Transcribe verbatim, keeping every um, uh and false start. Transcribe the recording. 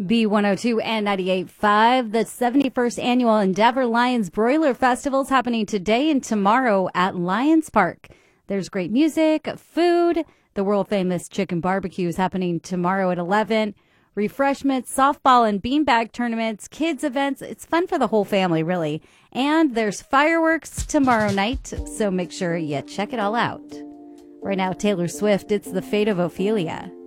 B one oh two and ninety-eight point five. The seventy-first Annual Endeavor Lions Broiler Festival is happening today and tomorrow at Lions Park. There's great music, food. The world-famous chicken barbecue is happening tomorrow at eleven. Refreshments, softball and beanbag tournaments, kids events. It's fun for the whole family, really. And there's fireworks tomorrow night, so make sure you check it all out. Right now, Taylor Swift, it's The Fate of Ophelia.